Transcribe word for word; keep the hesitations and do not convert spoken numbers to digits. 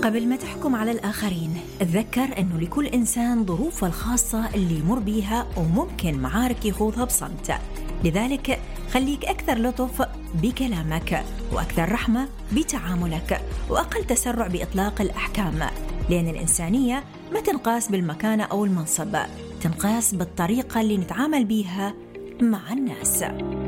قبل ما تحكم على الآخرين، تذكر أنه لكل إنسان ظروفه الخاصة اللي يمر بيها وممكن معارك يخوضها بصمت. لذلك خليك أكثر لطف بكلامك، وأكثر رحمة بتعاملك، وأقل تسرع بإطلاق الأحكام، لأن الإنسانية ما تنقاس بالمكانة أو المنصب، تنقاس بالطريقة اللي نتعامل بيها مع الناس.